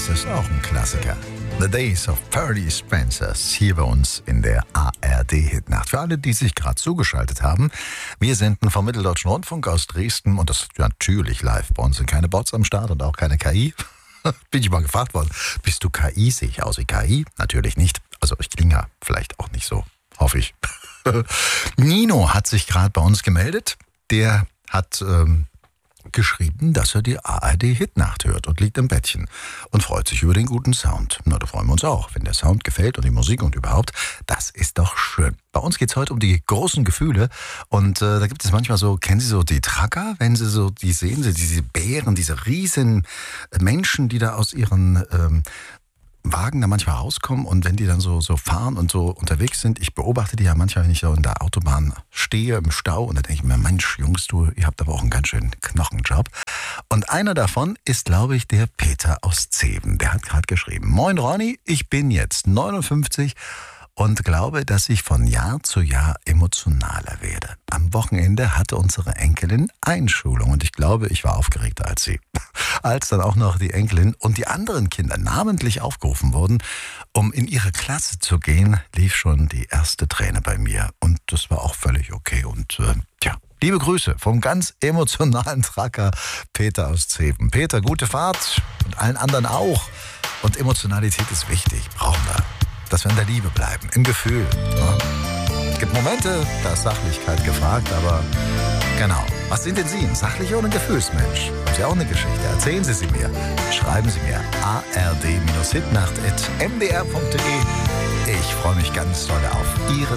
ist auch ein Klassiker. The Days of Purdy Spencers hier bei uns in der ARD-Hitnacht. Für alle, die sich gerade zugeschaltet haben, wir senden vom Mitteldeutschen Rundfunk aus Dresden und das natürlich live. Bei uns sind keine Bots am Start und auch keine KI. Bin ich mal gefragt worden, bist du KI? Sehe ich aus wie KI? Natürlich nicht. Also ich klinge ja vielleicht auch nicht so, hoffe ich. Nino hat sich gerade bei uns gemeldet. Der hat geschrieben, dass er die ARD-Hitnacht hört und liegt im Bettchen und freut sich über den guten Sound. Na, da freuen wir uns auch, wenn der Sound gefällt und die Musik und überhaupt. Das ist doch schön. Bei uns geht es heute um die großen Gefühle und da gibt es manchmal so, kennen Sie so die Tracker, wenn Sie so die sehen, Sie diese Bären, diese riesen Menschen, die da aus ihren Wagen da manchmal rauskommen und wenn die dann so fahren und so unterwegs sind, ich beobachte die ja manchmal, wenn ich so in der Autobahn stehe, im Stau und da denke ich mir, Mensch, Jungs, ihr habt aber auch einen ganz schönen Knochenjob. Und einer davon ist, glaube ich, der Peter aus Zeven. Der hat gerade geschrieben, Moin Ronny, ich bin jetzt 59 und glaube, dass ich von Jahr zu Jahr emotionaler werde. Am Wochenende hatte unsere Enkelin Einschulung und ich glaube, ich war aufgeregter als sie. Als dann auch noch die Enkelin und die anderen Kinder namentlich aufgerufen wurden, um in ihre Klasse zu gehen, lief schon die erste Träne bei mir. Und das war auch völlig okay. Und liebe Grüße vom ganz emotionalen Tracker Peter aus Zeven. Peter, gute Fahrt und allen anderen auch. Und Emotionalität ist wichtig, brauchen wir. Dass wir in der Liebe bleiben, im Gefühl. Ja. Es gibt Momente, da ist Sachlichkeit gefragt, aber genau. Was sind denn Sie, ein sachlicher oder ein Gefühlsmensch? Haben Sie auch eine Geschichte? Erzählen Sie mir. Schreiben Sie mir ard-hitnacht@mdr.de. Ich freue mich ganz doll auf Ihre